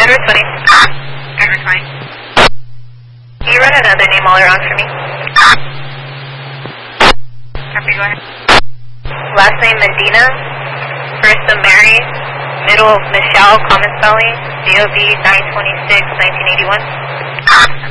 Edward 20. Edward 20. Can you run another name all around for me? Copy, go ahead. Last name Medina, first of Mary, middle Michelle, common spelling, DOB 926-1981.